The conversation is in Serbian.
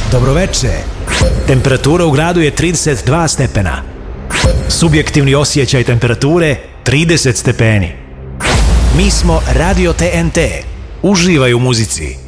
Dobroveče. Temperatura u gradu je 32 stepena. Subjektivni osjećaj temperature 30 stepeni. Mi smo Radio TNT. Uživaj u muzici.